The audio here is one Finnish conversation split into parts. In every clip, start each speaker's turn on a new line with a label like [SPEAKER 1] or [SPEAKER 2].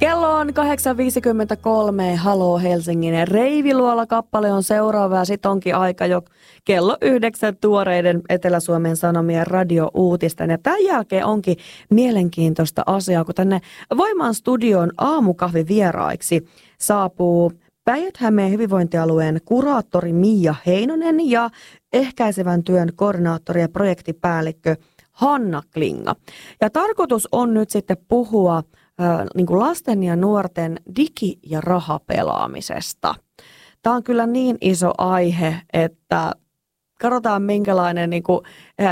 [SPEAKER 1] Kello on 8.53. Haloo Helsingin Reiviluola-kappale on seuraava ja sit onkin aika jo kello 9 tuoreiden Etelä-Suomen Sanomien radio-uutisten. Ja tämän jälkeen onkin mielenkiintoista asiaa, kun tänne Voiman studion aamukahvivieraiksi saapuu Päijät-Hämeen hyvinvointialueen kuraattori Miia Heinonen ja ehkäisevän työn koordinaattori ja projektipäällikkö Hanna Klinga. Ja tarkoitus on nyt sitten puhua niin kuin lasten ja nuorten digi- ja rahapelaamisesta. Tämä on kyllä niin iso aihe, että katsotaan minkälainen niin kuin,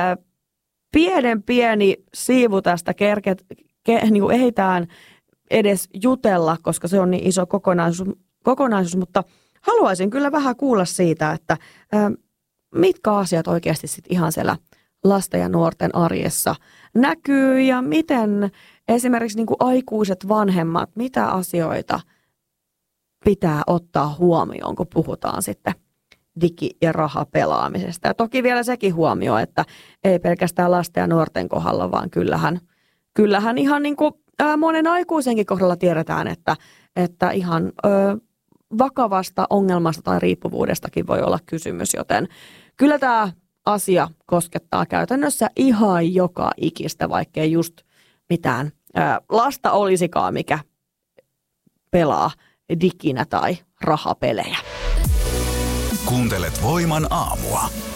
[SPEAKER 1] pieni siivu tästä niin kuin ehditään edes jutella, koska se on niin iso kokonaisuus, mutta haluaisin kyllä vähän kuulla siitä, että mitkä asiat oikeasti sit ihan siellä lasten ja nuorten arjessa näkyy ja miten esimerkiksi niin kuin aikuiset vanhemmat, mitä asioita pitää ottaa huomioon, kun puhutaan sitten digi- ja rahapelaamisesta. Ja toki vielä sekin huomio, että ei pelkästään lasten ja nuorten kohdalla, vaan kyllähän ihan niin kuin monen aikuisenkin kohdalla tiedetään, että ihan vakavasta ongelmasta tai riippuvuudestakin voi olla kysymys, joten kyllä tämä asia koskettaa käytännössä ihan joka ikistä, vaikkei just mitään lasta olisikaan, mikä pelaa diginä tai rahapelejä.
[SPEAKER 2] Kuuntelet Voiman aamua.